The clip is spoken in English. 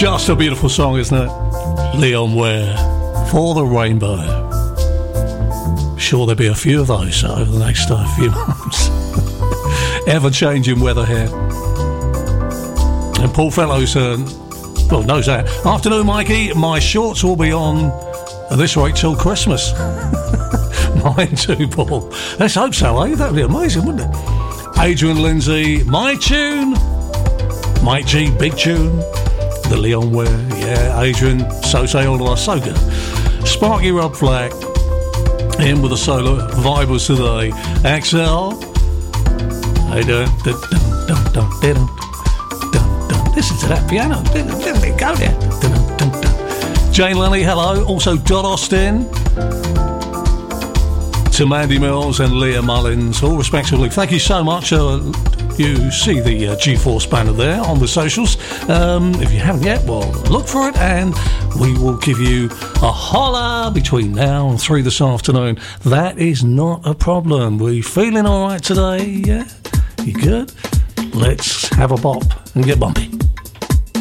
Just a beautiful song, isn't it? Leon Ware, For the Rainbow. Sure there'll be a few of those over the next few months. Ever-changing weather here. And Paul Fellows, knows that. Afternoon, Mikey. My shorts will be on at this rate till Christmas. Mine too, Paul. Let's hope so, eh? That'd be amazing, wouldn't it? Adrian Lindsay, my tune. Mike G, big tune. The Leon Ware, yeah. Adrian, so say all of us, so good. Sparky Rob Flack, in with the solo vibers today. Axel, how you doing? Listen to that piano. Go there. Jane Lenny, hello. Also Don Austin. To Mandy Mills and Leah Mullins, all respectively. Thank you so much. You see the G-Force banner there on the socials. If you haven't yet, well, look for it and we will give you a holler between now and 3 this afternoon. That is not a problem. We feeling all right today? Yeah? You good? Let's have a bop and get bumpy.